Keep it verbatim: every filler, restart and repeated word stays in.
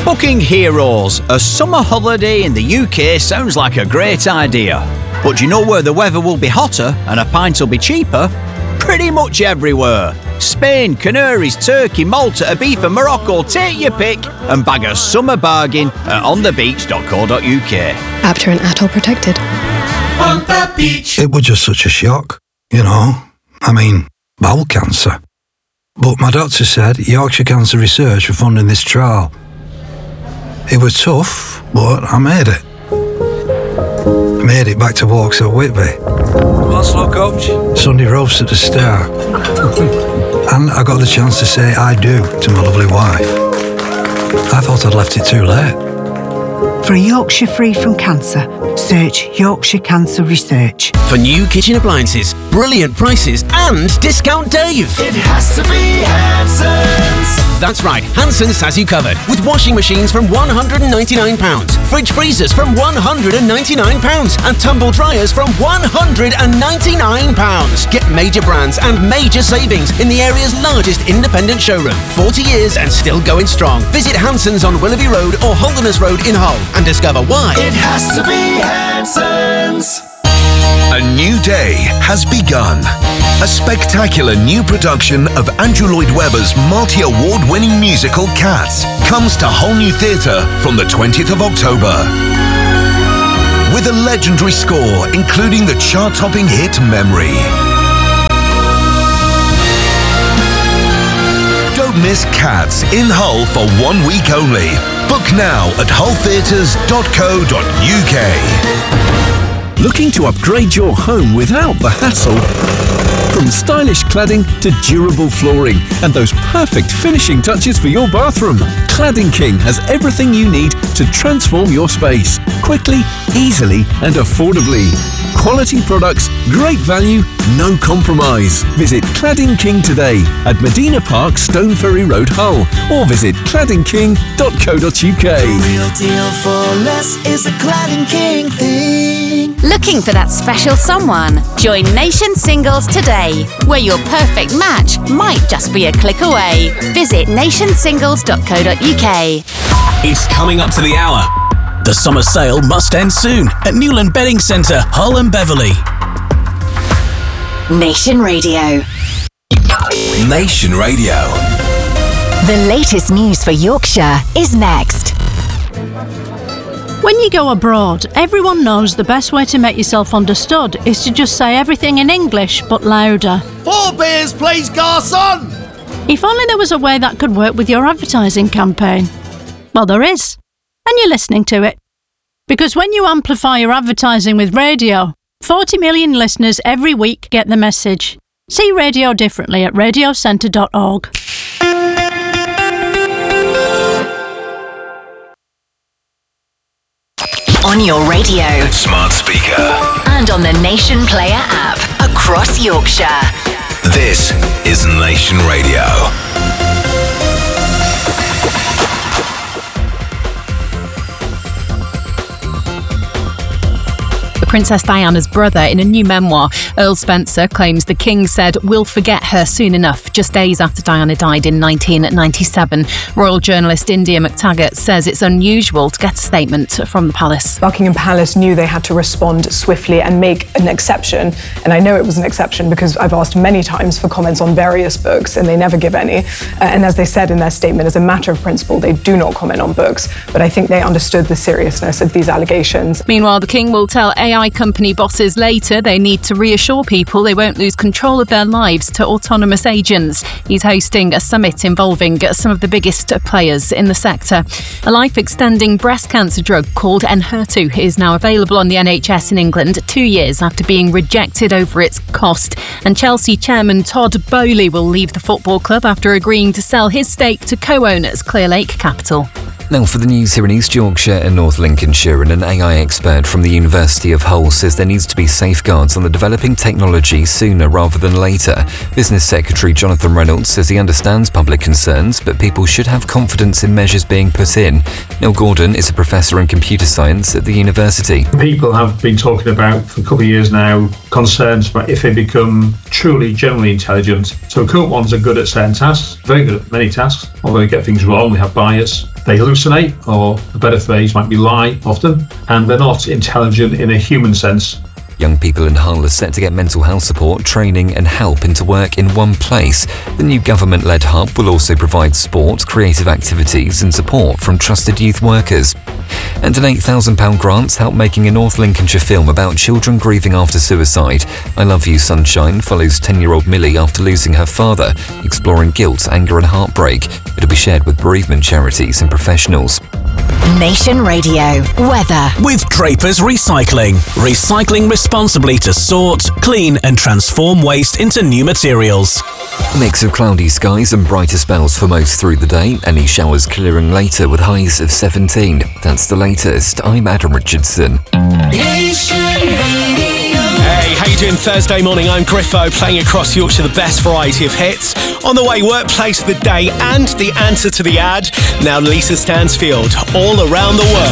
Booking Heroes. A summer holiday in the U K sounds like a great idea. But do you know where the weather will be hotter and a pint will be cheaper? Pretty much everywhere. Spain, Canaries, Turkey, Malta, Ibiza, Morocco. Take your pick and bag a summer bargain at on the beach dot co dot U K. After and A T O protected. On the beach. It was just such a shock, you know. I mean, bowel cancer. But my doctor said Yorkshire Cancer Research were funding this trial. It was tough, but I made it. I made it back to Vauxhall Whitby. What's up, coach? Sunday roast at the Star. And I got the chance to say I do to my lovely wife. I thought I'd left it too late. For a Yorkshire free from cancer, search Yorkshire Cancer Research. For new kitchen appliances, brilliant prices and Discount Dave. It has to be Hanson's. That's right, Hanson's has you covered with washing machines from one hundred ninety-nine pounds, fridge freezers from one hundred ninety-nine pounds and tumble dryers from one hundred ninety-nine pounds. Get major brands and major savings in the area's largest independent showroom. forty years and still going strong. Visit Hanson's on Willoughby Road or Holderness Road in Hull and discover why. It has to be Hanson's. A new day has begun. A spectacular new production of Andrew Lloyd Webber's multi-award winning musical Cats comes to Whole New Theatre from the twentieth of October. With a legendary score including the chart-topping hit Memory. Don't miss Cats in Hull for one week only. Book now at hull theatres dot co dot U K. Looking to upgrade your home without the hassle? From stylish cladding to durable flooring and those perfect finishing touches for your bathroom, Cladding King has everything you need to transform your space quickly, easily and affordably. Quality products, great value, no compromise. Visit Cladding King today at Medina Park, Stoneferry Road, Hull, or visit cladding king dot co dot U K. The real deal for less is a Cladding King thing. Looking for that special someone? Join Nation Singles today, where your perfect match might just be a click away. Visit nation singles dot co dot U K. It's coming up to the hour. The summer sale must end soon at Newland Bedding Centre, Hull and Beverley. Nation Radio. Nation Radio. The latest news for Yorkshire is next. When you go abroad, everyone knows the best way to make yourself understood is to just say everything in English, but louder. Four beers, please, garçon! If only there was a way that could work with your advertising campaign. Well, there is. And you're listening to it. Because when you amplify your advertising with radio, forty million listeners every week get the message. See radio differently at radio centre dot org. On your radio, Smart speaker. and on the Nation Player app across Yorkshire. This is Nation Radio. Princess Diana's brother in a new memoir. Earl Spencer claims the King said, "We'll forget her soon enough," just days after Diana died in nineteen ninety-seven. Royal journalist India McTaggart says it's unusual to get a statement from the palace. Buckingham Palace knew they had to respond swiftly and make an exception, and I know it was an exception because I've asked many times for comments on various books and they never give any. Uh, and as they said in their statement, as a matter of principle, they do not comment on books, but I think they understood the seriousness of these allegations. Meanwhile, the King will tell A I company bosses later they need to reassure people they won't lose control of their lives to autonomous agents. He's hosting a summit involving some of the biggest players in the sector. A life-extending breast cancer drug called Enhertu is now available on the N H S in England two years after being rejected over its cost. And Chelsea chairman Todd Boehly will leave the football club after agreeing to sell his stake to co-owners Clearlake Capital. Now for the news here in East Yorkshire and North Lincolnshire, and an A I expert from the University of Hull says there needs to be safeguards on the developing technology sooner rather than later. Business Secretary Jonathan Reynolds says he understands public concerns, but people should have confidence in measures being put in. Neil Gordon is a professor in computer science at the university. People have been talking about for a couple of years now concerns about if they become truly generally intelligent. So current ones are good at certain tasks, very good at many tasks. although they get things wrong, they have bias. They hallucinate, or a better phrase might be lie often, and they're not intelligent in a human sense. Young people in Hull are set to get mental health support, training and help into work in one place. The new government-led hub will also provide sport, creative activities and support from trusted youth workers. And an eight thousand pounds grant helped making a North Lincolnshire film about children grieving after suicide. I Love You Sunshine follows ten-year-old Millie after losing her father, exploring guilt, anger and heartbreak. It'll be shared with bereavement charities and professionals. Nation Radio weather. With Draper's Recycling. Recycling responsibly to sort, clean and transform waste into new materials. Mix of cloudy skies and brighter spells for most through the day. Any showers clearing later with highs of seventeen. That's the latest. I'm Adam Richardson. Nation Radio. Hey, how you doing Thursday morning? I'm Griffo, playing across Yorkshire the best variety of hits. On the way, workplace of the day and the answer to the ad. Now Lisa Stansfield, All Around the World.